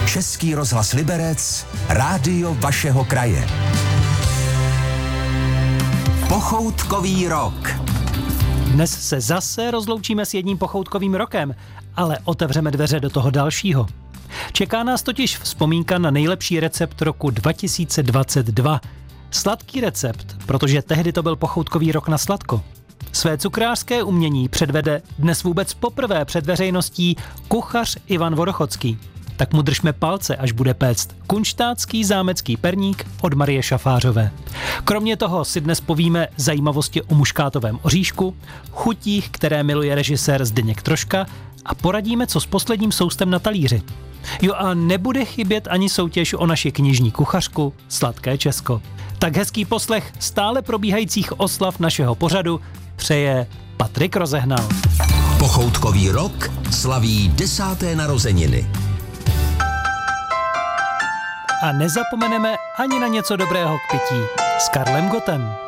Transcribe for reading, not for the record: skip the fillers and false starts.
Český rozhlas Liberec, rádio vašeho kraje. Pochoutkový rok. Dnes se zase rozloučíme s jedním pochoutkovým rokem, ale otevřeme dveře do toho dalšího. Čeká nás totiž vzpomínka na nejlepší recept roku 2022. Sladký recept, protože tehdy to byl pochoutkový rok na sladko. Své cukrářské umění předvede dnes vůbec poprvé před veřejností kuchař Ivan Vodochodský. Tak mu držme palce, až bude péct kunštátský zámecký perník od Marie Šafářové. Kromě toho si dnes povíme zajímavosti o muškátovém oříšku, chutích, které miluje režisér Zdeněk Troška, a poradíme, co s posledním soustem na talíři. Jo, a nebude chybět ani soutěž o naši knižní kuchařku Sladké Česko. Tak hezký poslech stále probíhajících oslav našeho pořadu přeje Patrik Rozehnal. Pochoutkový rok slaví 10. narozeniny. A nezapomeneme ani na něco dobrého k pití s Karlem Gottem.